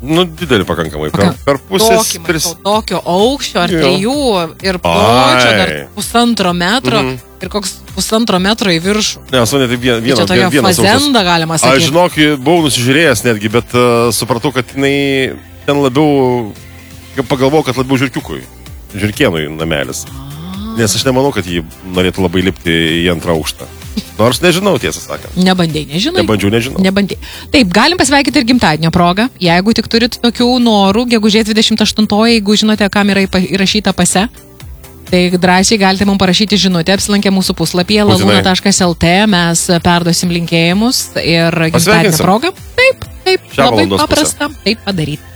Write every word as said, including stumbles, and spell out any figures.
Nu, didelį pakankamai. Per, per pusės... Tokį, tris... tokio aukščio, ar trijų, ir pločio, dar pusantro metro, mm. ir koks pusantro metro į viršų. Ne, esu net vien, vienas, tai čia tokia fazenda, galima sakyti. Aš žinok, buvau nusižiūrėjęs netgi, bet uh, supratau, kad jinai ten labiau, pagalvojau, kad labiau žiūrkiukui, žiūrkienui namelis. Nes aš nemanau, kad jį norėtų labai lipti į antrą aukštą. Nors nežinau, tiesą sakant. Nebandėjai, nežinai. Nebandžiau, nežinau. Nebandėjai. Taip, galim pasveikinti ir gimtadienio progą. Jeigu tik turit tokių norų, gegužės dvidešimt aštuntoji, jeigu žinote, kam yra įrašyta pase, tai drąsiai galite mums parašyti žinutę, apsilankę mūsų puslapyje laluna taškas lt, mes perduosim linkėjimus ir gimtadienio progą. Taip, taip, labai paprasta, taip padaryti.